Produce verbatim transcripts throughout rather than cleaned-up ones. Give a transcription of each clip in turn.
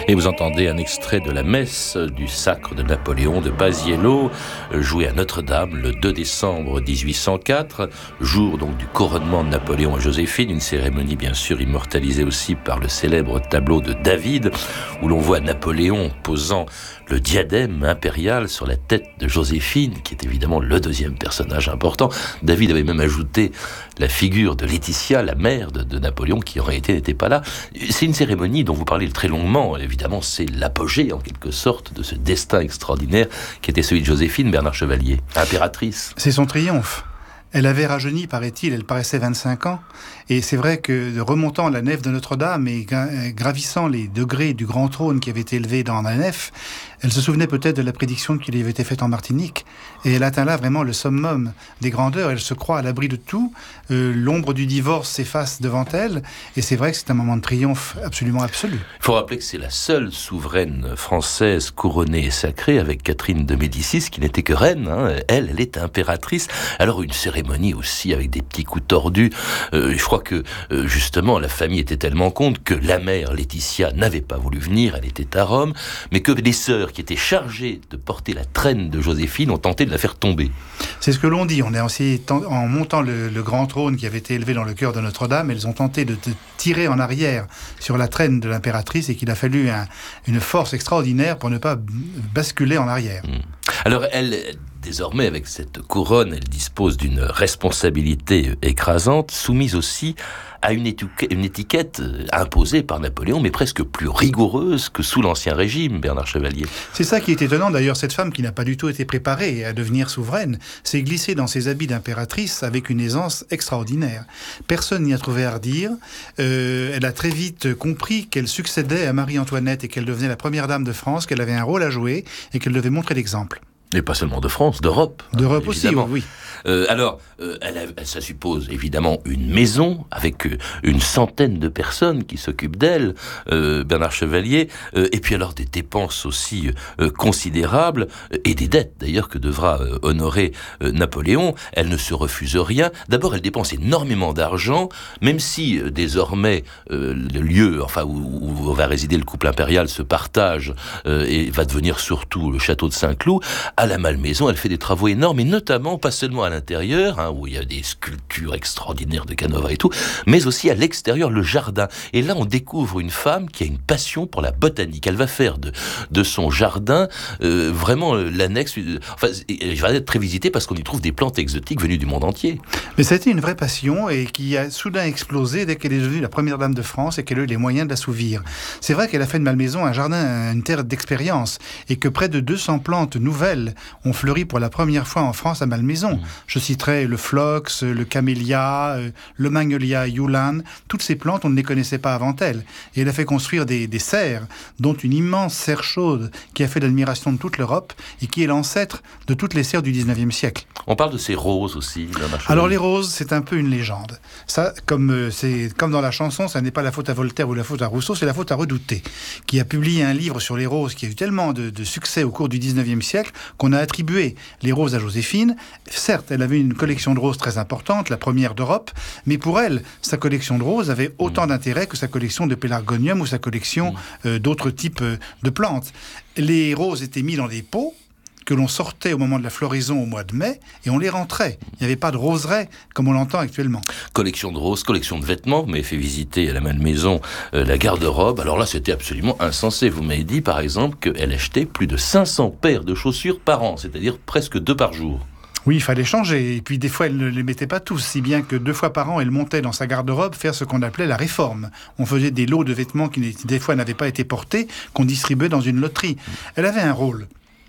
Et vous entendez un extrait de la messe du sacre de Napoléon de Paisiello, joué à Notre-Dame le deux décembre dix-huit cent quatre, jour donc du couronnement de Napoléon à Joséphine, une cérémonie bien sûr immortalisée aussi par le célèbre tableau de David, où l'on voit Napoléon posant le diadème impérial sur la tête de Joséphine, qui est évidemment le deuxième personnage important. David avait même ajouté la figure de Laetitia, la mère de, de Napoléon, qui en réalité n'était pas là. C'est une cérémonie dont vous parlez très longuement. Évidemment, c'est l'apogée, en quelque sorte, de ce destin extraordinaire qui était celui de Joséphine, Bernard Chevalier, impératrice. C'est son triomphe. Elle avait rajeuni, paraît-il, elle paraissait vingt-cinq ans. Et c'est vrai que, remontant la nef de Notre-Dame et gravissant les degrés du grand trône qui avait été élevé dans la nef, elle se souvenait peut-être de la prédiction qui lui avait été faite en Martinique. Et elle atteint là vraiment le summum des grandeurs. Elle se croit à l'abri de tout. Euh, l'ombre du divorce s'efface devant elle. Et c'est vrai que c'est un moment de triomphe absolument absolu. Il faut rappeler que c'est la seule souveraine française couronnée et sacrée, avec Catherine de Médicis, qui n'était que reine. Hein. Elle, elle est impératrice. Alors une cérémonie aussi avec des petits coups tordus. Euh, je crois que, euh, justement, la famille était tellement contre que la mère, Laetitia, n'avait pas voulu venir. Elle était à Rome. Mais que les sœurs qui étaient chargées de porter la traîne de Joséphine ont tenté de la faire tomber. C'est ce que l'on dit. On a aussi, en montant le, le grand trône qui avait été élevé dans le cœur de Notre-Dame, elles ont tenté de, de tirer en arrière sur la traîne de l'impératrice et qu'il a fallu un, une force extraordinaire pour ne pas basculer en arrière. Mmh. Alors elle... Désormais, avec cette couronne, elle dispose d'une responsabilité écrasante, soumise aussi à une, étiquette, une étiquette imposée par Napoléon, mais presque plus rigoureuse que sous l'Ancien Régime, Bernard Chevalier. C'est ça qui est étonnant, d'ailleurs, cette femme qui n'a pas du tout été préparée à devenir souveraine, s'est glissée dans ses habits d'impératrice avec une aisance extraordinaire. Personne n'y a trouvé à redire. Euh, elle a très vite compris qu'elle succédait à Marie-Antoinette et qu'elle devenait la première dame de France, qu'elle avait un rôle à jouer et qu'elle devait montrer l'exemple. Et pas seulement de France, d'Europe. D'Europe hein, aussi, oui. Euh, alors, euh, elle a, ça suppose évidemment une maison avec euh, une centaine de personnes qui s'occupent d'elle, euh, Bernard Chevalier, euh, et puis alors des dépenses aussi euh, considérables, euh, et des dettes d'ailleurs que devra euh, honorer euh, Napoléon. Elle ne se refuse rien. D'abord, elle dépense énormément d'argent, même si euh, désormais euh, le lieu enfin, où, où va résider le couple impérial se partage euh, et va devenir surtout le château de Saint-Cloud. À la Malmaison, elle fait des travaux énormes, et notamment, pas seulement à l'intérieur, hein, où il y a des sculptures extraordinaires de Canova et tout, mais aussi à l'extérieur, le jardin. Et là, on découvre une femme qui a une passion pour la botanique. Elle va faire de, de son jardin euh, vraiment euh, l'annexe. Euh, enfin, elle va être très visitée parce qu'on y trouve des plantes exotiques venues du monde entier. Mais ça a été une vraie passion et qui a soudain explosé dès qu'elle est devenue la première dame de France et qu'elle a eu les moyens de l'assouvir. C'est vrai qu'elle a fait de Malmaison un jardin, une terre d'expérience, et que près de deux cents plantes nouvelles ont fleuri pour la première fois en France à Malmaison. Mmh. Je citerai le phlox, le camélia, le magnolia Yulan. Toutes ces plantes, on ne les connaissait pas avant elle. Et elle a fait construire des, des serres, dont une immense serre chaude qui a fait l'admiration de toute l'Europe et qui est l'ancêtre de toutes les serres du dix-neuvième siècle. On parle de ces roses aussi. Alors les roses, c'est un peu une légende. Ça, comme, euh, c'est, comme dans la chanson, ça n'est pas la faute à Voltaire ou la faute à Rousseau, c'est la faute à Redouté, qui a publié un livre sur les roses qui a eu tellement de, de succès au cours du dix-neuvième siècle qu'on a attribué les roses à Joséphine. Certes, elle avait une collection de roses très importante, la première d'Europe, mais pour elle, sa collection de roses avait autant mmh. d'intérêt que sa collection de pélargonium ou sa collection mmh. euh, d'autres types de plantes. Les roses étaient mises dans des pots que l'on sortait au moment de la floraison au mois de mai, et on les rentrait. Il n'y avait pas de roseraie, comme on l'entend actuellement. Collection de roses, collection de vêtements. Vous m'avez fait visiter à la Malmaison euh, la garde-robe. Alors là, c'était absolument insensé. Vous m'avez dit, par exemple, qu'elle achetait plus de cinq cents paires de chaussures par an, c'est-à-dire presque deux par jour. Oui, il fallait changer. Et puis, des fois, elle ne les mettait pas tous, si bien que deux fois par an, elle montait dans sa garde-robe faire ce qu'on appelait la réforme. On faisait des lots de vêtements qui, des fois, n'avaient pas été portés, qu'on distribuait dans une loterie. Elle avait un rôle.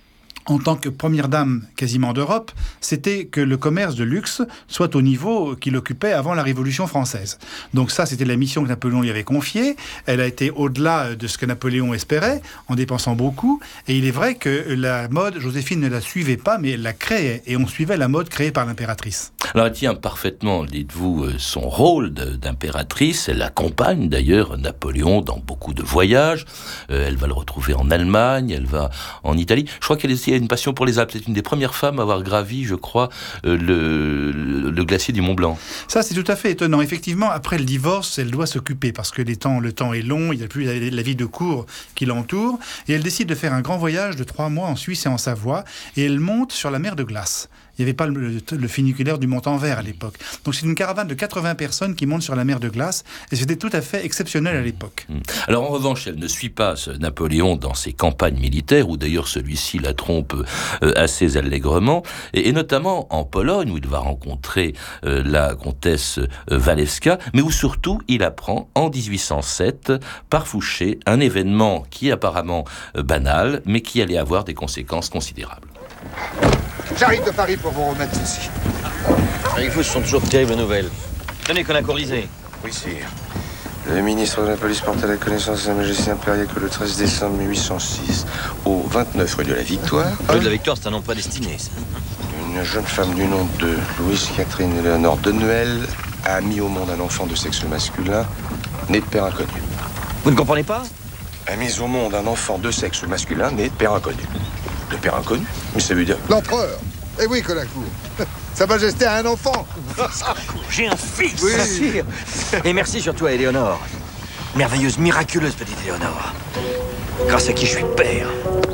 En tant que première dame quasiment d'Europe, c'était que le commerce de luxe soit au niveau qu'il occupait avant la Révolution française. Donc ça, c'était la mission que Napoléon lui avait confiée. Elle a été au-delà de ce que Napoléon espérait, en dépensant beaucoup. Et il est vrai que la mode, Joséphine ne la suivait pas, mais elle la créait. Et on suivait la mode créée par l'impératrice. Alors elle tient parfaitement, dites-vous, son rôle d'impératrice. Elle accompagne d'ailleurs Napoléon dans beaucoup de voyages. Elle va le retrouver en Allemagne, elle va en Italie. Je crois qu'elle est a une passion pour les Alpes. C'est une des premières femmes à avoir gravi, je crois, euh, le, le, le glacier du Mont Blanc. Ça, c'est tout à fait étonnant. Effectivement, après le divorce, elle doit s'occuper parce que les temps, le temps est long, il n'y a plus la, la vie de cour qui l'entoure. Et elle décide de faire un grand voyage de trois mois en Suisse et en Savoie. Et elle monte sur la mer de glace. Il n'y avait pas le, le, le funiculaire du Mont-en-Vert à l'époque. Donc c'est une caravane de quatre-vingts personnes qui montent sur la mer de glace. Et c'était tout à fait exceptionnel à l'époque. Alors en revanche, elle ne suit pas ce Napoléon dans ses campagnes militaires, où d'ailleurs celui-ci la trompe euh, assez allègrement. Et, et notamment en Pologne, où il va rencontrer euh, la comtesse euh, Walewska, mais où surtout il apprend en dix-huit cent sept, par Fouché, un événement qui est apparemment euh, banal, mais qui allait avoir des conséquences considérables. J'arrive de Paris pour vous remettre ceci. Avec vous, ce sont toujours de terribles nouvelles. Tenez qu'on a corrisé. Oui, sire. Le ministre de la police porte à la connaissance de Sa Majesté impériale que le treize décembre mille huit cent six, au vingt-neuf rue de la Victoire... Rue de la Victoire, c'est un nom prédestiné, ça. Une jeune femme du nom de Louise Catherine Éléonore Denuel a mis au monde un enfant de sexe masculin, né de père inconnu. Vous ne comprenez pas? A mis au monde un enfant de sexe masculin, né de père inconnu. De père inconnu? Mais ça veut dire... L'empereur. Eh oui, Colincourt. Sa Majesté a un enfant. J'ai un fils. Oui. Sire. Et merci surtout à Éléonore. Merveilleuse, miraculeuse petite Éléonore. Grâce à qui je suis père.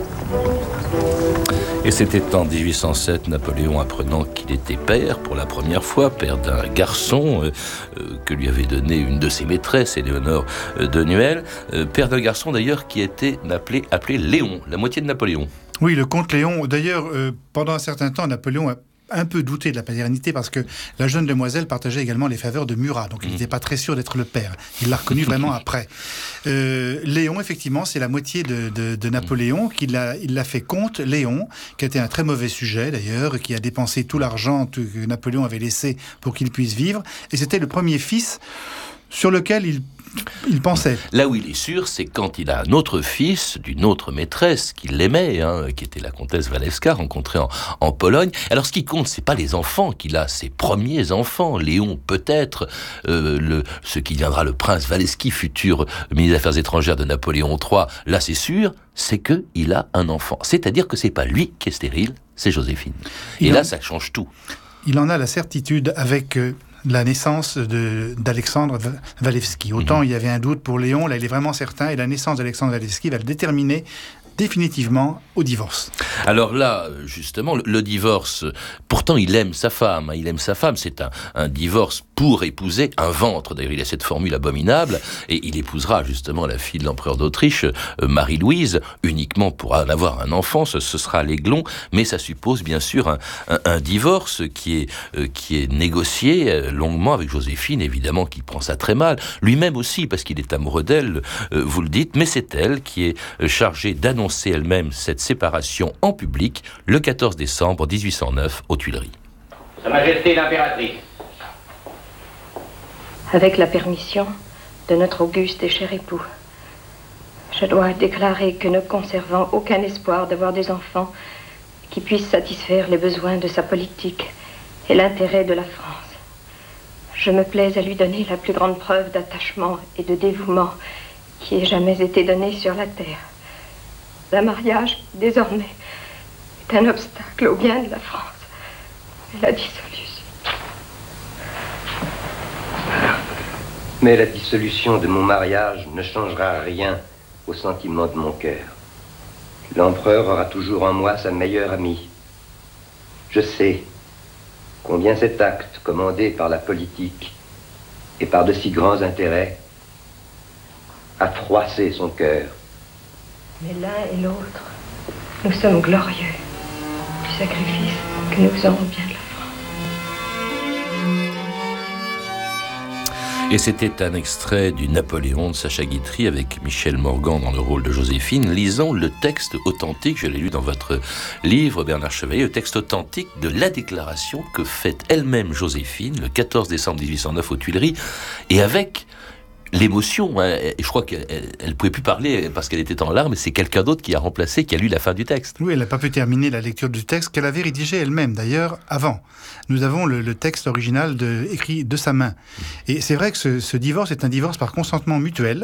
Et c'était en dix-huit cent sept, Napoléon apprenant qu'il était père pour la première fois, père d'un garçon euh, euh, que lui avait donné une de ses maîtresses, Éléonore euh, Denuel, euh, père d'un garçon d'ailleurs qui était appelé, appelé Léon, la moitié de Napoléon. Oui, le comte Léon. D'ailleurs, euh, pendant un certain temps, Napoléon a un peu douté de la paternité parce que la jeune demoiselle partageait également les faveurs de Murat. Donc, il n'était pas très sûr d'être le père. Il l'a reconnu vraiment après. Euh, Léon, effectivement, c'est la moitié de, de, de Napoléon. Qu'il a, il l'a fait comte Léon, qui était un très mauvais sujet d'ailleurs, qui a dépensé tout l'argent que Napoléon avait laissé pour qu'il puisse vivre. Et c'était le premier fils sur lequel il Il pensait. Là où il est sûr, c'est quand il a un autre fils d'une autre maîtresse qui l'aimait, hein, qui était la comtesse Walewska, rencontrée en, en Pologne. Alors ce qui compte, c'est pas les enfants qu'il a, ses premiers enfants. Léon peut-être, euh, le, ce qui viendra le prince Walewski, futur ministre des Affaires étrangères de Napoléon trois. Là, c'est sûr, c'est que il a un enfant. C'est-à-dire que c'est pas lui qui est stérile, c'est Joséphine. Et il là, en, ça change tout. Il en a la certitude avec euh, la naissance de, d'Alexandre Walewski. Autant mmh. il y avait un doute pour Léon, là il est vraiment certain, et la naissance d'Alexandre Walewski va le déterminer définitivement au divorce. Alors là, justement, le, le divorce, pourtant il aime sa femme, hein, il aime sa femme, c'est un, un divorce pour épouser un ventre. D'ailleurs, il a cette formule abominable, et il épousera justement la fille de l'empereur d'Autriche, euh, Marie-Louise, uniquement pour en avoir un enfant, ce, ce sera l'Aiglon, mais ça suppose bien sûr un, un, un divorce qui est, euh, qui est négocié euh, longuement avec Joséphine, évidemment, qui prend ça très mal, lui-même aussi, parce qu'il est amoureux d'elle, euh, vous le dites, mais c'est elle qui est euh, chargée d'annoncer elle-même cette séparation en public le quatorze décembre dix-huit cent neuf aux Tuileries. Sa Majesté l'impératrice. Avec la permission de notre auguste et cher époux, je dois déclarer que ne conservant aucun espoir d'avoir des enfants qui puissent satisfaire les besoins de sa politique et l'intérêt de la France, je me plais à lui donner la plus grande preuve d'attachement et de dévouement qui ait jamais été donnée sur la terre. Le mariage, désormais, est un obstacle au bien de la France. Et la dissolution. Mais la dissolution de mon mariage ne changera rien au sentiment de mon cœur. L'empereur aura toujours en moi sa meilleure amie. Je sais combien cet acte, commandé par la politique et par de si grands intérêts, a froissé son cœur. Mais l'un et l'autre, nous sommes glorieux du sacrifice que nous faisons au bien de la France. Et c'était un extrait du Napoléon de Sacha Guitry avec Michel Morgan dans le rôle de Joséphine, lisant le texte authentique, je l'ai lu dans votre livre Bernard Chevalier, le texte authentique de la déclaration que fait elle-même Joséphine le quatorze décembre dix-huit cent neuf aux Tuileries, et avec l'émotion, hein, et je crois qu'elle ne pouvait plus parler parce qu'elle était en larmes, et c'est quelqu'un d'autre qui a remplacé, qui a lu la fin du texte. Oui, elle n'a pas pu terminer la lecture du texte qu'elle avait rédigé elle-même, d'ailleurs, avant. Nous avons le, le texte original de, écrit de sa main. Et c'est vrai que ce, ce divorce est un divorce par consentement mutuel,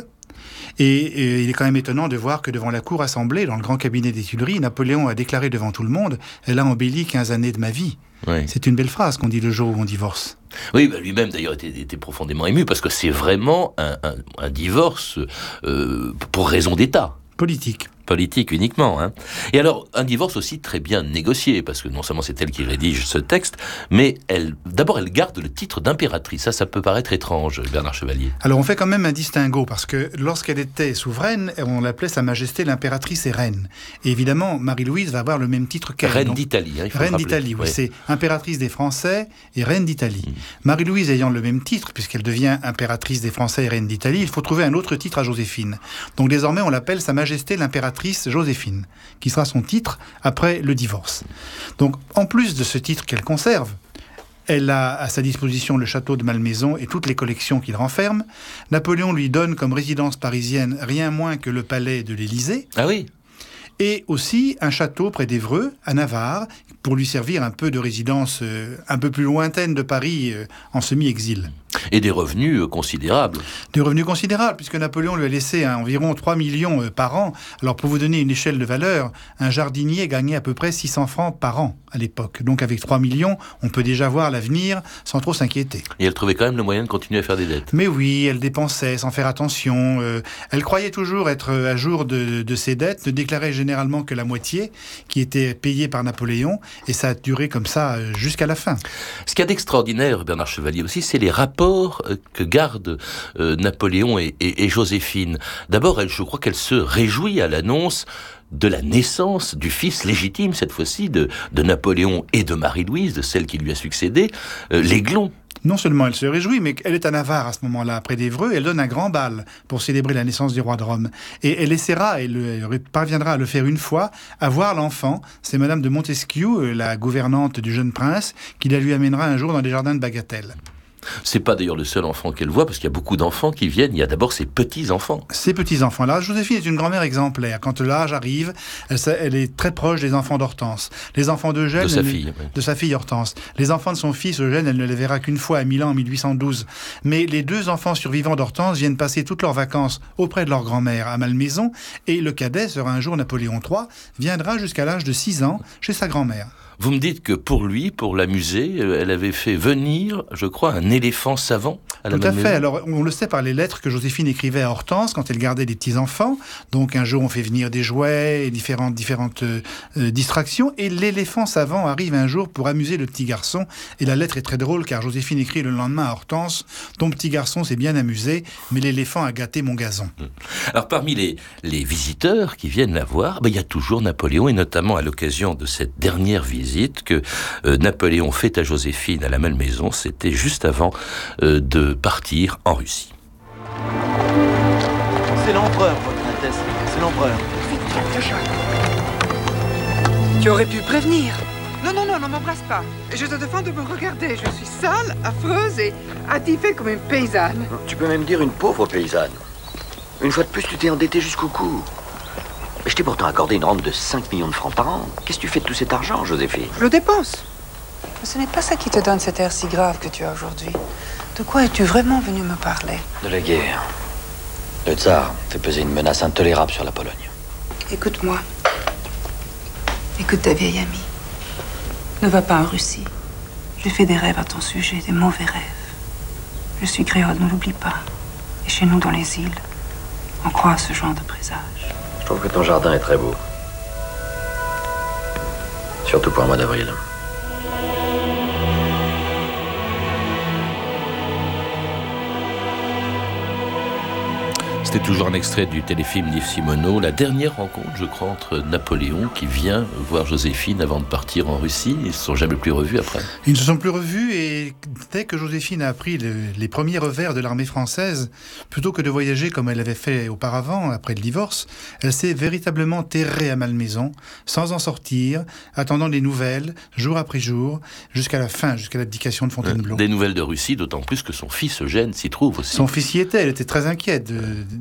Et, et il est quand même étonnant de voir que devant la cour assemblée, dans le grand cabinet des Tuileries, Napoléon a déclaré devant tout le monde « Elle a embelli quinze années de ma vie ». Oui. C'est une belle phrase qu'on dit le jour où on divorce. Oui, bah lui-même d'ailleurs était, était profondément ému, parce que c'est vraiment un, un, un divorce euh, pour raison d'État. Politique. Politique uniquement. Hein. Et alors, un divorce aussi très bien négocié, parce que non seulement c'est elle qui rédige ce texte, mais elle, d'abord elle garde le titre d'impératrice. Ça, ça peut paraître étrange, Bernard Chevalier. Alors on fait quand même un distinguo, parce que lorsqu'elle était souveraine, on l'appelait Sa Majesté l'impératrice et reine. Et évidemment, Marie-Louise va avoir le même titre qu'elle. Reine donc, d'Italie. Hein, il faut reine d'Italie, oui. Ouais. C'est impératrice des Français et reine d'Italie. Mmh. Marie-Louise ayant le même titre, puisqu'elle devient impératrice des Français et reine d'Italie, il faut trouver un autre titre à Joséphine. Donc désormais, on l'appelle Sa Majesté l'impératrice Joséphine, qui sera son titre après le divorce. Donc, en plus de ce titre qu'elle conserve, elle a à sa disposition le château de Malmaison et toutes les collections qu'il renferme. Napoléon lui donne comme résidence parisienne rien moins que le palais de l'Élysée. Ah oui. Et aussi un château près d'Évreux, à Navarre, pour lui servir un peu de résidence euh, un peu plus lointaine de Paris, euh, en semi-exil. Et des revenus euh, considérables. Des revenus considérables, puisque Napoléon lui a laissé hein, environ trois millions euh, par an. Alors, pour vous donner une échelle de valeur, un jardinier gagnait à peu près six cents francs par an à l'époque. Donc, avec trois millions, on peut déjà voir l'avenir sans trop s'inquiéter. Et elle trouvait quand même le moyen de continuer à faire des dettes. Mais oui, elle dépensait sans faire attention. Euh, elle croyait toujours être à jour de, de ses dettes, ne déclarait généralement que la moitié, qui était payée par Napoléon, et ça a duré comme ça euh, jusqu'à la fin. Ce qu'il y a d'extraordinaire, Bernard Chevalier aussi, c'est les rapports que gardent euh, Napoléon et, et, et Joséphine. D'abord, elle, je crois qu'elle se réjouit à l'annonce de la naissance du fils légitime, cette fois-ci, de, de Napoléon et de Marie-Louise, de celle qui lui a succédé, euh, l'Aiglon. Non seulement elle se réjouit, mais elle est à Navarre à ce moment-là, près d'Évreux, elle donne un grand bal pour célébrer la naissance du roi de Rome. Et elle essaiera, elle, elle parviendra à le faire une fois, à voir l'enfant. C'est Madame de Montesquieu, la gouvernante du jeune prince, qui la lui amènera un jour dans les jardins de Bagatelle. C'est pas d'ailleurs le seul enfant qu'elle voit, parce qu'il y a beaucoup d'enfants qui viennent. Il y a d'abord ses petits-enfants. Ses petits-enfants. Là, Joséphine est une grand-mère exemplaire. Quand l'âge arrive, elle, elle est très proche des enfants d'Hortense. Les enfants d'Eugène... De sa elle, fille. Oui. De sa fille Hortense. Les enfants de son fils Eugène, elle ne les verra qu'une fois à Milan en mille huit cent douze. Mais les deux enfants survivants d'Hortense viennent passer toutes leurs vacances auprès de leur grand-mère à Malmaison. Et le cadet sera un jour Napoléon trois, viendra jusqu'à l'âge de six ans chez sa grand-mère. Vous me dites que pour lui, pour l'amuser, elle avait fait venir, je crois, un éléphant savant à la Tout à maison. fait. Alors, on le sait par les lettres que Joséphine écrivait à Hortense quand elle gardait des petits-enfants. Donc, un jour, on fait venir des jouets et différentes, différentes euh, distractions. Et l'éléphant savant arrive un jour pour amuser le petit garçon. Et la lettre est très drôle car Joséphine écrit le lendemain à Hortense « Ton petit garçon s'est bien amusé, mais l'éléphant a gâté mon gazon. » Alors, parmi les, les visiteurs qui viennent la voir, ben, il y a toujours Napoléon, et notamment à l'occasion de cette dernière visite que euh, Napoléon fait à Joséphine à la Malmaison, c'était juste avant euh, de partir en Russie. C'est l'empereur, votre Altesse, c'est l'empereur. Tu aurais pu prévenir. Non, non, non, ne m'embrasse pas. Je te demande de me regarder. Je suis sale, affreuse et attifée comme une paysanne. Tu peux même dire une pauvre paysanne. Une fois de plus, tu t'es endettée jusqu'au cou. Je t'ai pourtant accordé une rente de cinq millions de francs par an. Qu'est-ce que tu fais de tout cet argent, Joséphine? Je le dépense. Mais ce n'est pas ça qui te donne cet air si grave que tu as aujourd'hui. De quoi es-tu vraiment venu me parler? De la guerre. Le tsar fait peser une menace intolérable sur la Pologne. Écoute-moi. Écoute ta vieille amie. Ne va pas en Russie. J'ai fait des rêves à ton sujet, des mauvais rêves. Je suis créole, ne l'oublie pas. Et chez nous, dans les îles, on croit à ce genre de présage. Je trouve que ton jardin est très beau. Surtout pour un mois d'avril. C'était toujours un extrait du téléfilm d'Yves Simoneau, la dernière rencontre, je crois, entre Napoléon qui vient voir Joséphine avant de partir en Russie. Ils ne se sont jamais plus revus après. Ils ne se sont plus revus et dès que Joséphine a appris le, les premiers revers de l'armée française, plutôt que de voyager comme elle avait fait auparavant, après le divorce, elle s'est véritablement terrée à Malmaison, sans en sortir, attendant des nouvelles, jour après jour, jusqu'à la fin, jusqu'à l'abdication de Fontainebleau. Des nouvelles de Russie, d'autant plus que son fils Eugène s'y trouve aussi. Son fils y était, elle était très inquiète de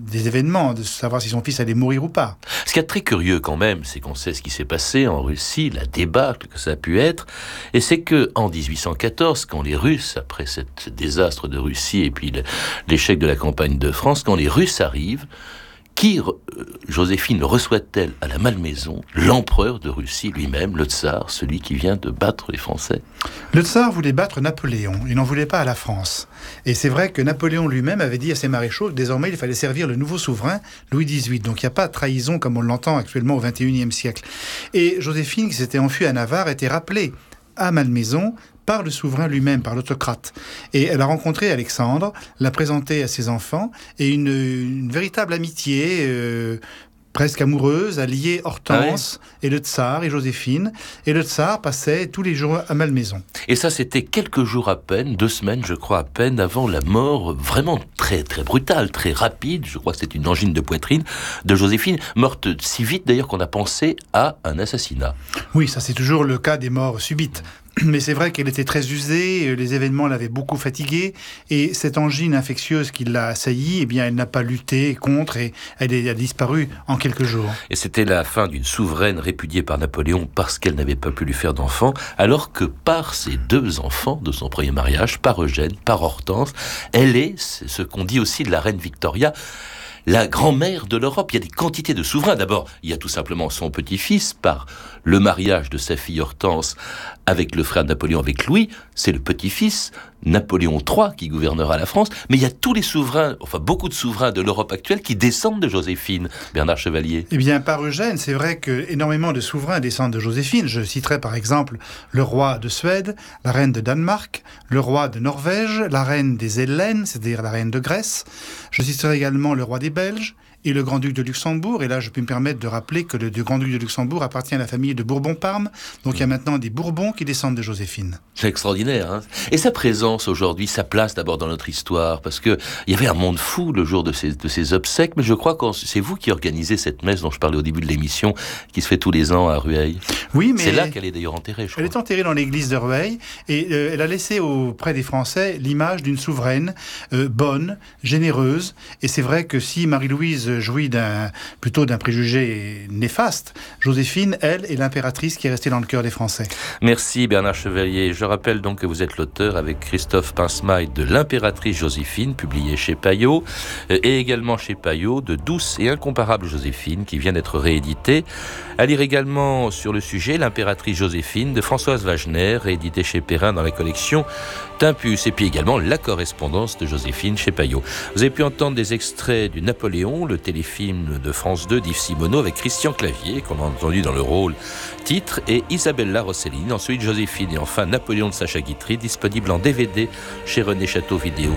des événements, de savoir si son fils allait mourir ou pas. Ce qui est très curieux quand même, c'est qu'on sait ce qui s'est passé en Russie, la débâcle que ça a pu être, et c'est que en dix-huit cent quatorze, quand les Russes, après cette, ce désastre de Russie et puis le, l'échec de la campagne de France, quand les Russes arrivent, qui, euh, Joséphine, reçoit-elle à la Malmaison? L'empereur de Russie lui-même, le tsar, celui qui vient de battre les Français. Le tsar voulait battre Napoléon, il n'en voulait pas à la France. Et c'est vrai que Napoléon lui-même avait dit à ses maréchaux que désormais il fallait servir le nouveau souverain, Louis dix-huit. Donc il n'y a pas de trahison comme on l'entend actuellement au vingt et unième siècle. Et Joséphine, qui s'était enfuie à Navarre, était rappelée à Malmaison par le souverain lui-même, par l'autocrate. Et elle a rencontré Alexandre, l'a présenté à ses enfants, et une, une véritable amitié euh, presque amoureuse a lié Hortense ah oui. et le tsar et Joséphine. Et le tsar passait tous les jours à Malmaison. Et ça, c'était quelques jours à peine, deux semaines, je crois, à peine, avant la mort vraiment très, très brutale, très rapide, je crois que c'est une angine de poitrine, de Joséphine, morte si vite d'ailleurs qu'on a pensé à un assassinat. Oui, ça c'est toujours le cas des morts subites. Mais c'est vrai qu'elle était très usée, les événements l'avaient beaucoup fatiguée, et cette angine infectieuse qui l'a assaillie, eh bien, elle n'a pas lutté contre, et elle a disparu en quelques jours. Et c'était la fin d'une souveraine répudiée par Napoléon parce qu'elle n'avait pas pu lui faire d'enfants, alors que par ses deux enfants de son premier mariage, par Eugène, par Hortense, elle est, c'est ce qu'on dit aussi de la reine Victoria, la grand-mère de l'Europe. Il y a des quantités de souverains. D'abord, il y a tout simplement son petit-fils par le mariage de sa fille Hortense avec le frère de Napoléon, avec Louis. C'est le petit-fils, Napoléon trois, qui gouvernera la France. Mais il y a tous les souverains, enfin beaucoup de souverains de l'Europe actuelle qui descendent de Joséphine, Bernard Chevalier. Eh bien, par Eugène, c'est vrai que énormément de souverains descendent de Joséphine. Je citerai par exemple le roi de Suède, la reine de Danemark, le roi de Norvège, la reine des Hellènes, c'est-à-dire la reine de Grèce. Je citerai également le roi des Belges et le grand-duc de Luxembourg. Et là, je peux me permettre de rappeler que le, le grand-duc de Luxembourg appartient à la famille de Bourbon-Parme. Donc, il y a maintenant des Bourbons qui descendent de Joséphine. C'est extraordinaire, hein. Et sa présence aujourd'hui, sa place d'abord dans notre histoire, parce que il y avait un monde fou le jour de ces, de ces obsèques, mais je crois que c'est vous qui organisez cette messe dont je parlais au début de l'émission, qui se fait tous les ans à Rueil. Oui, mais... C'est là qu'elle est d'ailleurs enterrée, je crois. Elle est enterrée dans l'église de Rueil, et euh, elle a laissé auprès des Français l'image d'une souveraine euh, bonne, généreuse, et c'est vrai que si Marie-Louise jouit d'un plutôt d'un préjugé néfaste, Joséphine, elle, est l'impératrice qui est restée dans le cœur des Français. Merci Bernard Chevalier. Je rappelle donc que vous êtes l'auteur avec Christophe Pincemaille de L'impératrice Joséphine, publié chez Payot, et également chez Payot de Douce et incomparable Joséphine, qui vient d'être réédité. À lire également sur le sujet L'impératrice Joséphine de Françoise Wagner, réédité chez Perrin dans la collection Tempus, et puis également La correspondance de Joséphine chez Payot. Vous avez pu entendre des extraits du Napoléon, le téléfilm de France deux d'Yves Simoneau avec Christian Clavier, qu'on a entendu dans le rôle titre, et Isabella Rossellini, ensuite Joséphine, et enfin Napoléon de Sacha Guitry, disponible en D V D chez René Château Vidéo.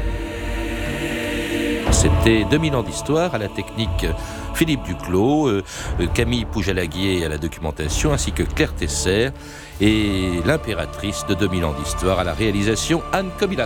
C'était deux mille ans d'histoire, à la technique Philippe Duclos, euh, Camille Poujalaguier à la documentation, ainsi que Claire Tesser, et l'impératrice de deux mille ans d'histoire à la réalisation, Anne Kobilac.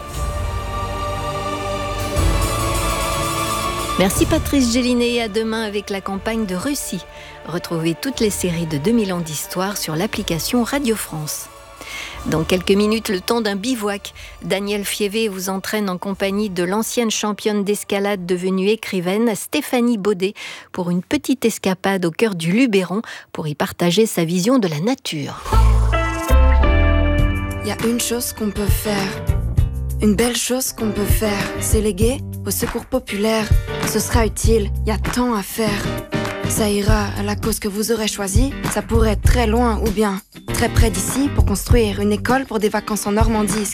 Merci Patrice Gélinet, et à demain avec la campagne de Russie. Retrouvez toutes les séries de deux mille ans d'histoire sur l'application Radio France. Dans quelques minutes, le temps d'un bivouac. Daniel Fievé vous entraîne en compagnie de l'ancienne championne d'escalade devenue écrivaine, Stéphanie Baudet, pour une petite escapade au cœur du Luberon pour y partager sa vision de la nature. Il y a une chose qu'on peut faire, une belle chose qu'on peut faire, c'est léguer au secours populaire. Ce sera utile, il y a tant à faire. Ça ira à la cause que vous aurez choisie, ça pourrait être très loin ou bien très près d'ici pour construire une école pour des vacances en Normandie.